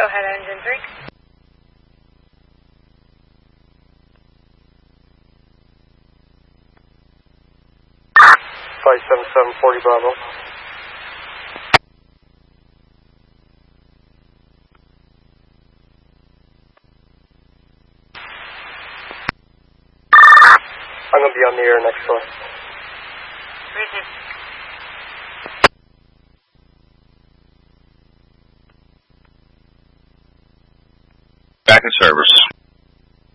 ahead, engine 3. 57740 Bravo. I'm going to be on the air next door. Roger. Back in service.